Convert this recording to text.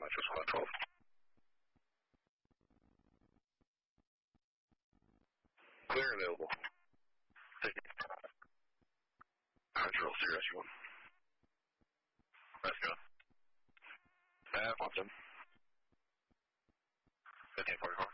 just 112. Clear available. Thank you. Control, Sirius 1. Let's go. Watson. 1544.